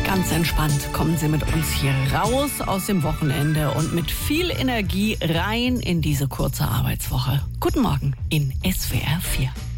Ganz entspannt kommen Sie mit uns hier raus aus dem Wochenende und mit viel Energie rein in diese kurze Arbeitswoche. Guten Morgen in SWR 4.